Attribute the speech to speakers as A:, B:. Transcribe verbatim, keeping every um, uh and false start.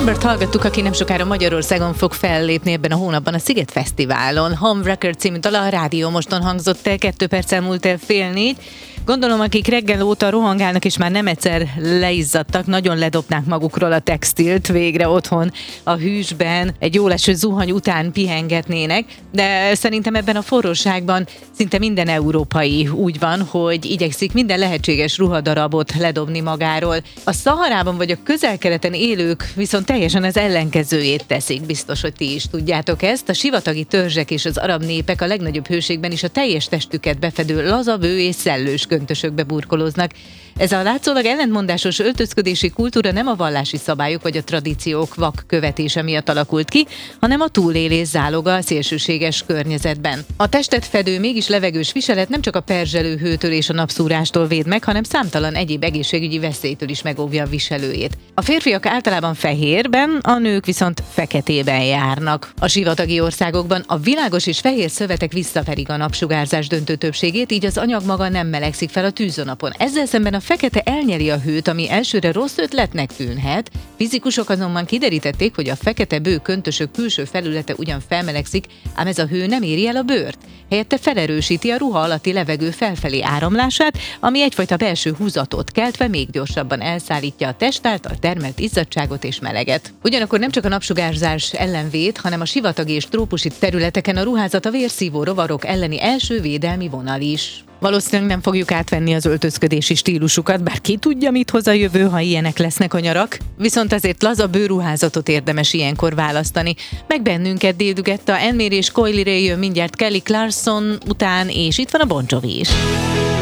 A: Ambert hallgattuk, aki nem sokára Magyarországon fog fellépni ebben a hónapban a Sziget Fesztiválon. Home Record című dala a Rádió Moston hangzott el, kettő perccel múlt el fél négy. Gondolom, akik reggel óta rohangálnak és már nem egyszer leizzadtak, nagyon ledobnák magukról a textilt végre otthon a hűsben, egy jól eső zuhany után pihengetnének, de szerintem ebben a forróságban szinte minden európai úgy van, hogy igyekszik minden lehetséges ruhadarabot ledobni magáról. A Szaharában vagy a Közel-Keleten élők viszont teljesen az ellenkezőjét teszik, biztos, hogy ti is tudjátok ezt. A sivatagi törzsek és az arab népek a legnagyobb hőségben is a teljes testüket befedő lazabő és szellős köntösökbe burkolóznak. Ez a látszólag ellentmondásos öltözködési kultúra nem a vallási szabályok vagy a tradíciók vak követése miatt alakult ki, hanem a túlélés záloga a szélsőséges környezetben. A testet fedő, mégis levegős viselet nem csak a perzselő hőtől és a napszúrástól véd meg, hanem számtalan egyéb egészségügyi veszélytől is megóvja a viselőjét. A férfiak általában fehérben, a nők viszont feketében járnak. A sivatagi országokban a világos és fehér szövetek visszaverik a napsugárzás döntő többségét, így az anyag maga nem melegszik fel a tűzonapon. Ezzel szemben a fekete elnyeli a hőt, ami elsőre rossz ötletnek tűnhet. Fizikusok azonban kiderítették, hogy a fekete bő köntösök külső felülete ugyan felmelegszik, ám ez a hő nem éri el a bőrt. Helyette felerősíti a ruha alatti levegő felfelé áramlását, ami egyfajta belső húzatot keltve még gyorsabban elszállítja a test által termelt izzadságot és meleget. Ugyanakkor nem csak a napsugárzás ellen véd, hanem a sivatagi és trópusi területeken a ruházat a vérszívó rovarok elleni első védelmi vonal is. Valószínűleg nem fogjuk átvenni az öltözködési stílusukat, bár ki tudja, mit hoz a jövő, ha ilyenek lesznek a nyarak. Viszont azért laza bőruházatot érdemes ilyenkor választani. Meg bennünket dédügette a Enmér és Coily Ray jön mindjárt Kelly Clarkson után, és itt van a Bon Jovi is.